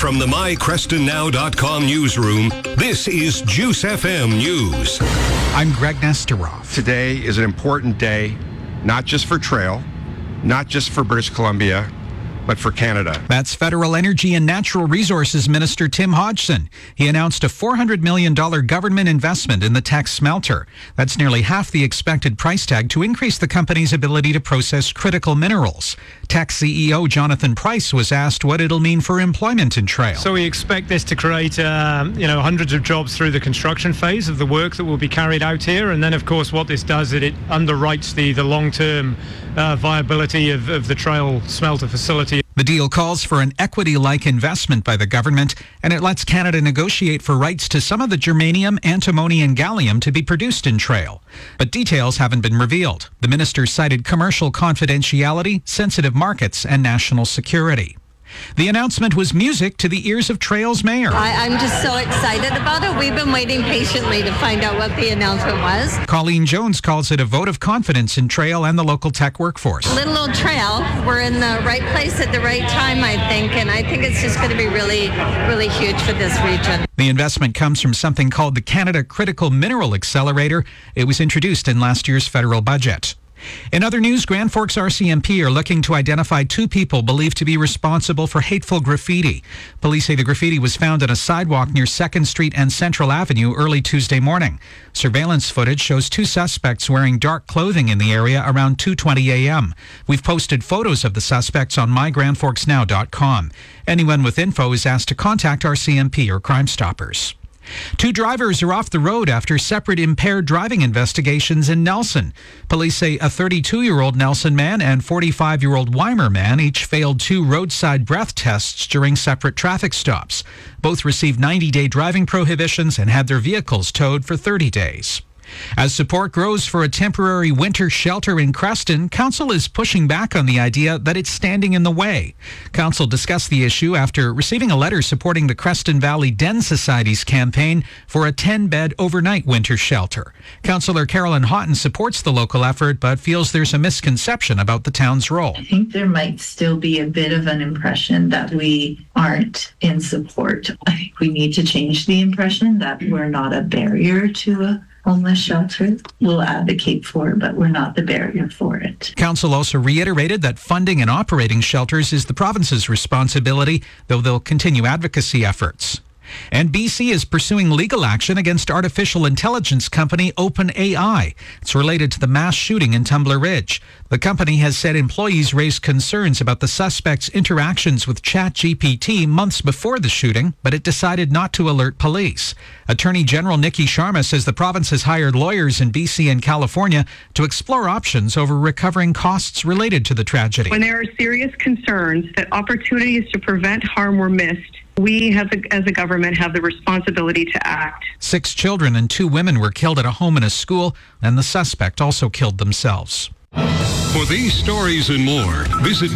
From the MyCrestonNow.com newsroom, this is Juice FM News. I'm Greg Nesterov. Today is an important day, not just for trail, not just for British Columbia, but for Canada. That's Federal Energy and Natural Resources Minister Tim Hodgson. He announced a $400 million government investment in the Teck smelter. That's nearly half the expected price tag to increase the company's ability to process critical minerals. Teck CEO Jonathan Price was asked what it'll mean for employment in Trail. So we expect this to create, hundreds of jobs through the construction phase of the work that will be carried out here. And then, of course, what this does is it underwrites the long-term viability of the Trail smelter facility. The deal calls for an equity-like investment by the government, and it lets Canada negotiate for rights to some of the germanium, antimony, and gallium to be produced in Trail. But details haven't been revealed. The minister cited commercial confidentiality, sensitive markets, and national security. The announcement was music to the ears of Trail's mayor. I'm just so excited about it. We've been waiting patiently to find out what the announcement was. Colleen Jones calls it a vote of confidence in Trail and the local tech workforce. Little old Trail, we're in the right place at the right time, I think, and I think it's just going to be really, really huge for this region. The investment comes from something called the Canada Critical Mineral Accelerator. It was introduced in last year's federal budget. In other news, Grand Forks RCMP are looking to identify two people believed to be responsible for hateful graffiti. Police say the graffiti was found on a sidewalk near 2nd Street and Central Avenue early Tuesday morning. Surveillance footage shows two suspects wearing dark clothing in the area around 2:20 a.m. We've posted photos of the suspects on mygrandforksnow.com. Anyone with info is asked to contact RCMP or Crime Stoppers. Two drivers are off the road after separate impaired driving investigations in Nelson. Police say a 32-year-old Nelson man and 45-year-old Weimar man each failed 2 roadside breath tests during separate traffic stops. Both received 90-day driving prohibitions and had their vehicles towed for 30 days. As support grows for a temporary winter shelter in Creston, Council is pushing back on the idea that it's standing in the way. Council discussed the issue after receiving a letter supporting the Creston Valley Den Society's campaign for a 10-bed overnight winter shelter. Councillor Carolyn Houghton supports the local effort, but feels there's a misconception about the town's role. I think there might still be a bit of an impression that we aren't in support. I think we need to change the impression that we're not a barrier to a homeless shelter. We'll advocate for it, but we're not the barrier for it. Council also reiterated that funding and operating shelters is the province's responsibility, though they'll continue advocacy efforts. And BC is pursuing legal action against artificial intelligence company OpenAI. It's related to the mass shooting in Tumbler Ridge. The company has said employees raised concerns about the suspect's interactions with ChatGPT months before the shooting, but it decided not to alert police. Attorney General Nikki Sharma says the province has hired lawyers in BC and California to explore options over recovering costs related to the tragedy. When there are serious concerns that opportunities to prevent harm were missed, we as a government have the responsibility to act. 6 children and 2 women were killed at a home and a school, and the suspect also killed themselves. For these stories and more, visit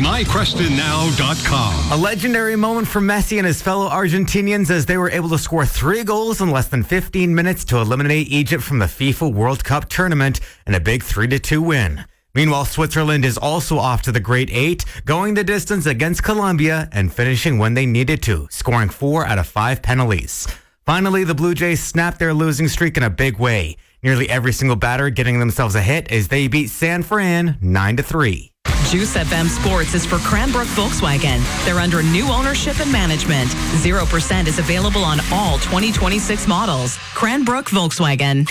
mycrestonnow.com. A legendary moment for Messi and his fellow Argentinians as they were able to score 3 goals in less than 15 minutes to eliminate Egypt from the FIFA World Cup tournament in a big 3-2 win. Meanwhile, Switzerland is also off to the Great 8, going the distance against Colombia and finishing when they needed to, scoring 4 out of 5 penalties. Finally, the Blue Jays snapped their losing streak in a big way. Nearly every single batter getting themselves a hit as they beat San Fran 9-3. Juice FM Sports is for Cranbrook Volkswagen. They're under new ownership and management. 0% is available on all 2026 models. Cranbrook Volkswagen.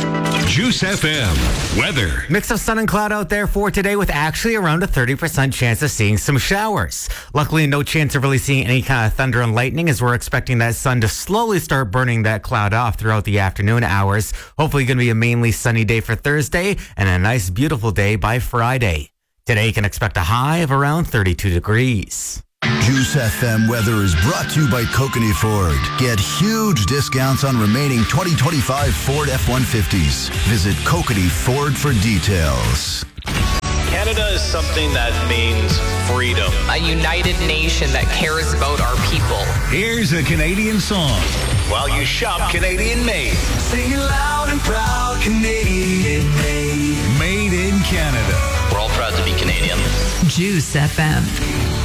Juice FM weather. Mix of sun and cloud out there for today with actually around a 30% chance of seeing some showers. Luckily, no chance of really seeing any kind of thunder and lightning as we're expecting that sun to slowly start burning that cloud off throughout the afternoon hours. Hopefully going to be a mainly sunny day for Thursday and a nice, beautiful day by Friday. Today, you can expect a high of around 32 degrees. Juice FM weather is brought to you by Kokanee Ford. Get huge discounts on remaining 2025 Ford F-150s. Visit Kokanee Ford for details. Canada is something that means freedom. A united nation that cares about our people. Here's a Canadian song. While you shop Canadian made. Sing it loud and proud, Canadian made. Made in Canada. We're all proud to be Canadian. Juice FM.